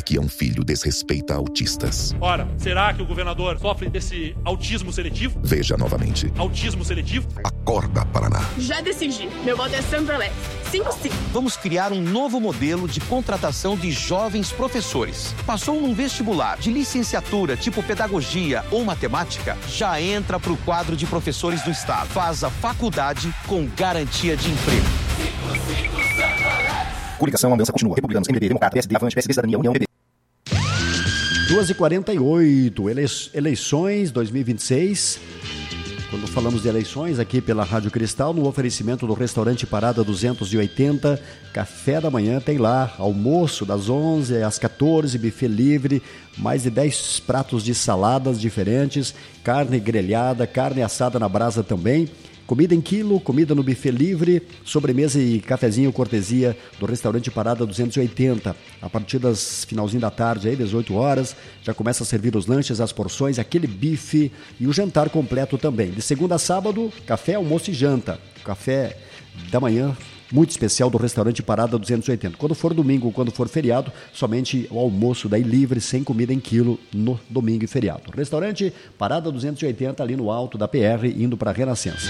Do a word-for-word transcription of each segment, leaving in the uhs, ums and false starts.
que um filho desrespeita autistas. Ora, será que o governador sofre desse autismo seletivo? Veja novamente. Autismo seletivo? Acorda, Paraná. Já decidi. Meu voto é Sandra Lex. cinco cinco. Vamos criar um novo modelo de contratação de jovens professores. Passou num vestibular de licenciatura, tipo pedagogia ou matemática? Já entra para o quadro de professores do Estado. Faz a faculdade com garantia de emprego. Coligação, a mudança continua. Republicanos, M D B, Democrata, P S D, Avante, P S B, Cidadania, União, P B. duas e quarenta e oito, ele... eleições dois mil e vinte e seis. Quando falamos de eleições aqui pela Rádio Cristal, no oferecimento do restaurante Parada duzentos e oitenta, café da manhã tem lá, almoço das onze às quatorze, buffet livre, mais de dez pratos de saladas diferentes, carne grelhada, carne assada na brasa também. Comida em quilo, comida no buffet livre, sobremesa e cafezinho cortesia do restaurante Parada duzentos e oitenta. A partir das finalzinho da tarde, aí, dezoito horas, já começa a servir os lanches, as porções, aquele bife e o jantar completo também. De segunda a sábado, café, almoço e janta. Café da manhã, muito especial do restaurante Parada duzentos e oitenta. Quando for domingo ou quando for feriado, somente o almoço daí livre, sem comida em quilo, no domingo e feriado. Restaurante Parada duzentos e oitenta, ali no alto da P R, indo para a Renascença.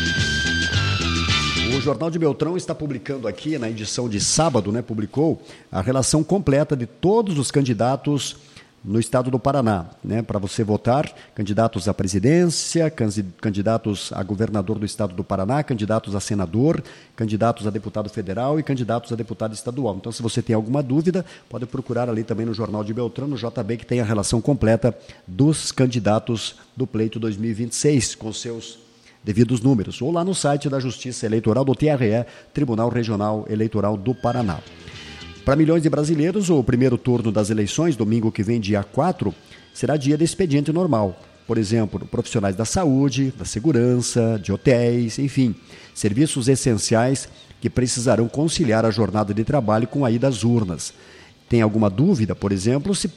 O Jornal de Beltrão está publicando aqui, na edição de sábado, né, publicou a relação completa de todos os candidatos no estado do Paraná, né, para você votar, candidatos à presidência, candidatos a governador do estado do Paraná, candidatos a senador, candidatos a deputado federal e candidatos a deputado estadual. Então, se você tem alguma dúvida, pode procurar ali também no Jornal de Beltrão, no J B, que tem a relação completa dos candidatos do pleito dois mil e vinte e seis, com seus devidos números, ou lá no site da Justiça Eleitoral do T R E, Tribunal Regional Eleitoral do Paraná. Para milhões de brasileiros, o primeiro turno das eleições, domingo que vem, dia quatro, será dia de expediente normal. Por exemplo, profissionais da saúde, da segurança, de hotéis, enfim, serviços essenciais que precisarão conciliar a jornada de trabalho com a ida às urnas. Tem alguma dúvida, por exemplo, se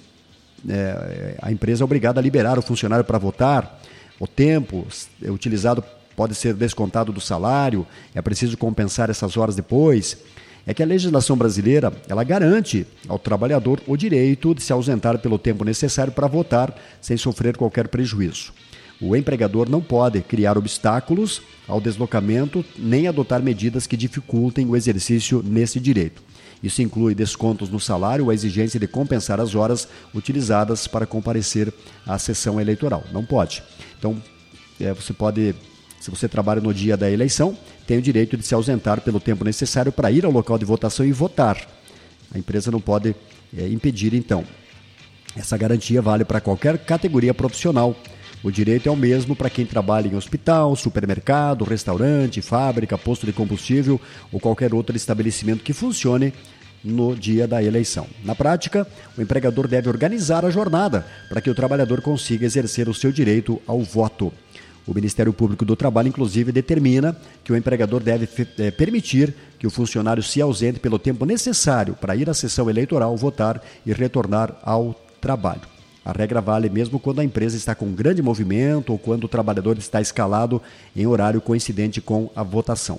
é, a empresa é obrigada a liberar o funcionário para votar, o tempo é utilizado pode ser descontado do salário, é preciso compensar essas horas depois. É que a legislação brasileira, ela garante ao trabalhador o direito de se ausentar pelo tempo necessário para votar sem sofrer qualquer prejuízo. O empregador não pode criar obstáculos ao deslocamento nem adotar medidas que dificultem o exercício nesse direito. Isso inclui descontos no salário ou a exigência de compensar as horas utilizadas para comparecer à sessão eleitoral. Não pode. Então, é, você pode... Se você trabalha no dia da eleição, tem o direito de se ausentar pelo tempo necessário para ir ao local de votação e votar. A empresa não pode é, impedir, então. Essa garantia vale para qualquer categoria profissional. O direito é o mesmo para quem trabalha em hospital, supermercado, restaurante, fábrica, posto de combustível ou qualquer outro estabelecimento que funcione no dia da eleição. Na prática, o empregador deve organizar a jornada para que o trabalhador consiga exercer o seu direito ao voto. O Ministério Público do Trabalho, inclusive, determina que o empregador deve é, permitir que o funcionário se ausente pelo tempo necessário para ir à sessão eleitoral, votar e retornar ao trabalho. A regra vale mesmo quando a empresa está com grande movimento ou quando o trabalhador está escalado em horário coincidente com a votação.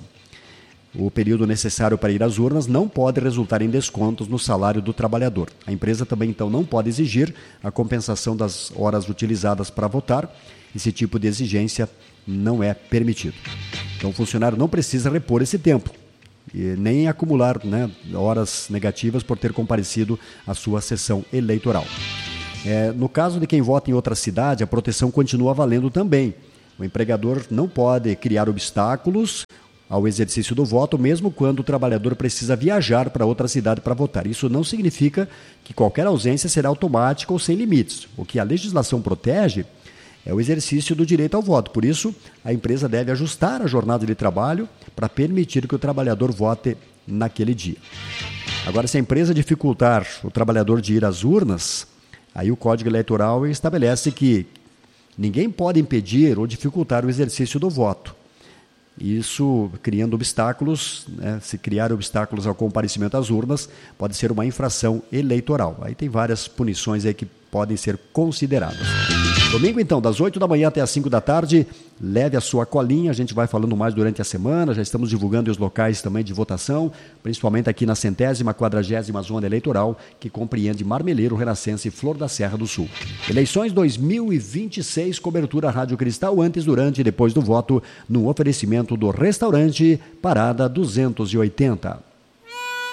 O período necessário para ir às urnas não pode resultar em descontos no salário do trabalhador. A empresa também, então, não pode exigir a compensação das horas utilizadas para votar. Esse tipo de exigência não é permitido. Então, o funcionário não precisa repor esse tempo e nem acumular, né, horas negativas por ter comparecido à sua sessão eleitoral. É, no caso de quem vota em outra cidade, a proteção continua valendo também. O empregador não pode criar obstáculos ao exercício do voto, mesmo quando o trabalhador precisa viajar para outra cidade para votar. Isso não significa que qualquer ausência será automática ou sem limites. O que a legislação protege é o exercício do direito ao voto. Por isso, a empresa deve ajustar a jornada de trabalho para permitir que o trabalhador vote naquele dia. Agora, se a empresa dificultar o trabalhador de ir às urnas, aí o Código Eleitoral estabelece que ninguém pode impedir ou dificultar o exercício do voto. Isso criando obstáculos, né? Se criar obstáculos ao comparecimento às urnas, pode ser uma infração eleitoral. Aí tem várias punições aí que podem ser consideradas. Domingo, então, das oito da manhã até as cinco da tarde, leve a sua colinha, a gente vai falando mais durante a semana, já estamos divulgando os locais também de votação, principalmente aqui na centésima, quadragésima zona eleitoral, que compreende Marmeleiro, Renascença e Flor da Serra do Sul. Eleições dois mil e vinte e seis, cobertura Rádio Cristal, antes, durante e depois do voto, no oferecimento do restaurante Parada duzentos e oitenta.